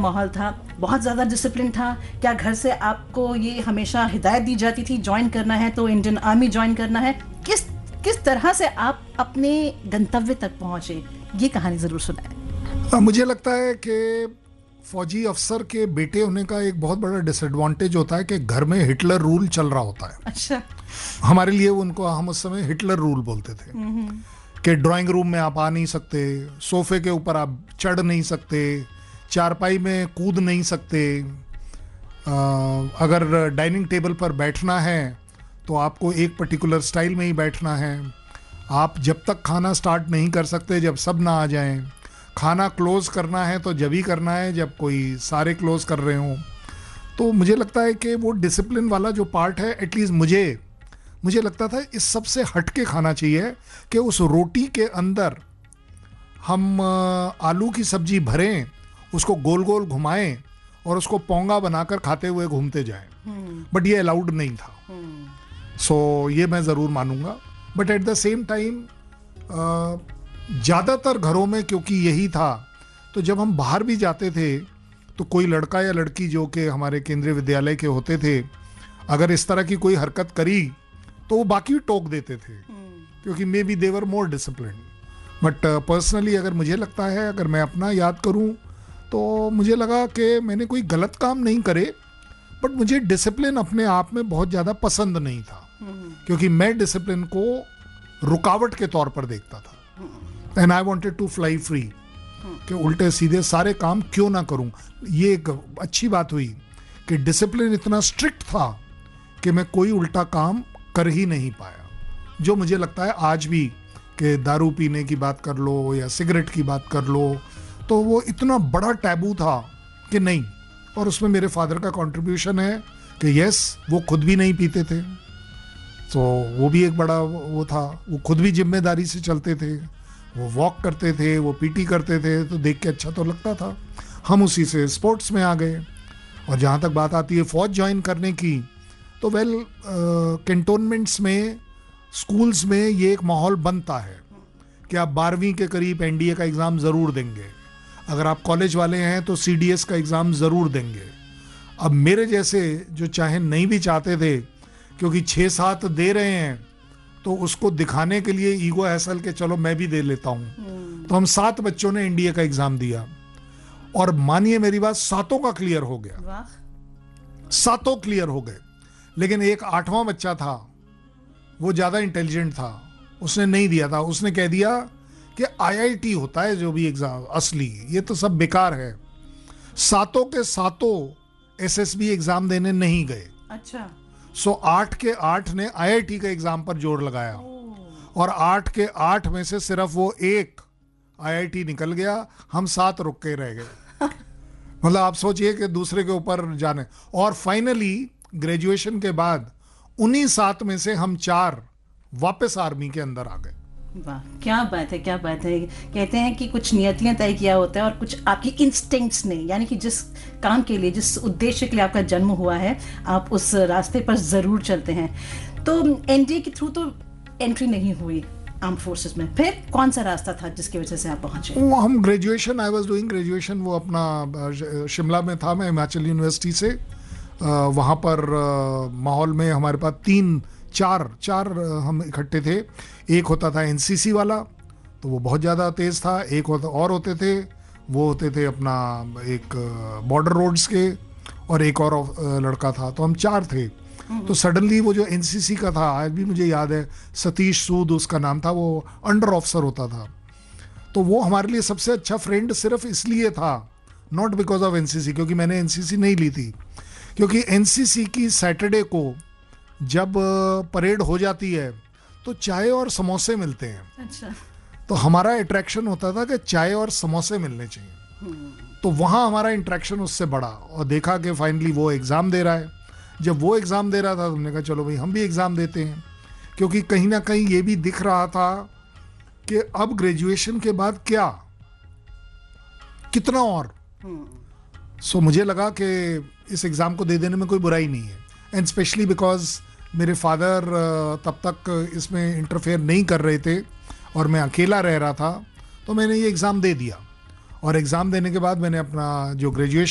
माहौल था, बहुत ज़्यादा डिसिप्लिन था? क्या घर से आपको ये हमेशा हिदायत दी जाती थी ज्वाइन करना है तो इंडियन आर्मी ज्वाइन करना है? किस तरह से आप अपने गंतव्य तक पहुंचे, ये कहानी ज़रूर सुनाएं। मुझे लगता है कि फौजी अफसर के बेटे होने का एक बहुत बड़ा डिसएडवांटेज होता है कि घर में हिटलर रूल चल रहा होता है। अच्छा। हमारे लिए उनको, हम उस समय हिटलर रूल बोलते थे कि ड्राइंग रूम में आप आ नहीं सकते, सोफे के ऊपर आप चढ़ नहीं सकते, चारपाई में कूद नहीं सकते, अगर डाइनिंग टेबल पर बैठना है तो आपको एक पर्टिकुलर स्टाइल में ही बैठना है, आप जब तक खाना स्टार्ट नहीं कर सकते जब सब ना आ जाएं, खाना क्लोज करना है तो जब ही करना है जब कोई सारे क्लोज कर रहे हों। तो मुझे लगता है कि वो डिसिप्लिन वाला जो पार्ट है, एटलीस्ट मुझे लगता था इस सब से हट के खाना चाहिए कि उस रोटी के अंदर हम आलू की सब्जी भरें, उसको गोल गोल घुमाएं और उसको पोंगा बनाकर खाते हुए घूमते जाएं। बट ये अलाउड नहीं था। सो ये मैं ज़रूर मानूंगा। But at the same time ज़्यादातर घरों में क्योंकि यही था, तो जब हम बाहर भी जाते थे तो कोई लड़का या लड़की जो कि हमारे केंद्रीय विद्यालय के होते थे, अगर इस तरह की कोई हरकत करी तो वो बाकी टोक देते थे क्योंकि may be they were more discipline. But personally अगर मुझे लगता है, अगर मैं अपना याद करूं तो मुझे लगा कि मैंने कोई गलत काम नहीं करे, बट मुझे डिसिप्लिन अपने आप में बहुत ज़्यादा पसंद नहीं था क्योंकि मैं डिसिप्लिन को रुकावट के तौर पर देखता था। And I wanted to fly free, कि उल्टे सीधे सारे काम क्यों ना करूं। ये एक अच्छी बात हुई कि डिसिप्लिन इतना स्ट्रिक्ट था कि मैं कोई उल्टा काम कर ही नहीं पाया। जो मुझे लगता है आज भी कि दारू पीने की बात कर लो या सिगरेट की बात कर लो, तो वो इतना बड़ा टैबू था कि नहीं। और उसमें मेरे फादर का कंट्रीब्यूशन है कि यस, वो खुद भी नहीं पीते थे, तो वो भी एक बड़ा वो था। वो खुद भी जिम्मेदारी से चलते थे, वो वॉक करते थे, वो पीटी करते थे, तो देख के अच्छा तो लगता था। हम उसी से स्पोर्ट्स में आ गए। और जहाँ तक बात आती है फौज ज्वाइन करने की, तो कैंटोनमेंट्स में, स्कूल्स में ये एक माहौल बनता है कि आप 12वीं के करीब एनडीए का एग्ज़ाम ज़रूर देंगे, अगर आप कॉलेज वाले हैं तो सीडीएस का एग्ज़ाम ज़रूर देंगे। अब मेरे जैसे जो चाहे नहीं भी चाहते थे, क्योंकि 6-7 दे रहे हैं तो उसको दिखाने के लिए ईगो हैसल के चलो मैं भी दे लेता हूँ, तो हम 7 बच्चों ने एनडीए का एग्ज़ाम दिया और मानिए मेरी बात, 7 का क्लियर हो गया। 7 क्लियर हो गए। लेकिन एक 8वां बच्चा था, वो ज़्यादा इंटेलिजेंट था, उसने नहीं दिया था। उसने कह दिया कि आईआईटी होता है जो भी एग्ज़ाम असली, ये तो सब बेकार है। 7 के 7 एसएसबी एग्ज़ाम देने नहीं गए। अच्छा। सो 8 के 8 ने आईआईटी के एग्ज़ाम पर जोर लगाया और 8 के 8 में से सिर्फ वो एक आईआईटी निकल गया, हम 7 रुक के रह गए। मतलब आप सोचिए कि दूसरे के ऊपर जाने। और फाइनली ग्रेजुएशन के बाद उन्हीं 7 में से हम 4 वापस आर्मी के अंदर आ गए। वाह, क्या बात है, क्या बात है। कहते हैं कि कुछ नियतियां तय किया होता है और कुछ आपकी इंस्टिंक्ट्स ने, यानी कि जिस काम के लिए, जिस उद्देश्य के लिए आपका जन्म हुआ है, आप उस रास्ते पर ज़रूर चलते हैं। तो एनडीए के थ्रू तो एंट्री नहीं हुई आर्म फोर्सेस में, फिर कौन सा रास्ता था जिसकी वजह से आप पहुंचे? वो हम graduation, I was doing graduation, वो अपना शिमला में था, मैं हिमाचल यूनिवर्सिटी से। वहाँ पर माहौल में हमारे पास 3-4 हम इकट्ठे थे। एक होता था एनसीसी वाला, तो वो बहुत ज़्यादा तेज़ था। एक होते थे, वो होते थे अपना एक बॉर्डर रोड्स के, और एक और लड़का था, तो हम 4 थे। तो सडनली वो जो एनसीसी का था, आज भी मुझे याद है, सतीश सूद उसका नाम था, वो अंडर ऑफिसर होता था। तो वो हमारे लिए सबसे अच्छा फ्रेंड सिर्फ इसलिए था, नॉट बिकॉज ऑफ एनसीसी, क्योंकि मैंने एनसीसी नहीं ली थी। क्योंकि एनसीसी की सैटरडे को जब परेड हो जाती है तो चाय और समोसे मिलते हैं। अच्छा। तो हमारा अट्रैक्शन होता था कि चाय और समोसे मिलने चाहिए। तो वहाँ हमारा इंटरेक्शन उससे बढ़ा और देखा कि फाइनली वो एग्ज़ाम दे रहा है। जब वो एग्ज़ाम दे रहा था तो हमने कहा चलो भाई हम भी एग्ज़ाम देते हैं, क्योंकि कहीं ना कहीं ये भी दिख रहा था कि अब ग्रेजुएशन के बाद क्या, कितना और। सो मुझे लगा कि इस एग्ज़ाम को दे देने में कोई बुराई नहीं है। एंड स्पेशली बिकॉज मेरे फादर तब तक इसमें इंटरफेयर नहीं कर रहे थे और मैं अकेला रह रहा था, तो मैंने ये एग्ज़ाम दे दिया। और एग्ज़ाम देने के बाद मैंने अपना जो ग्रेजुएशन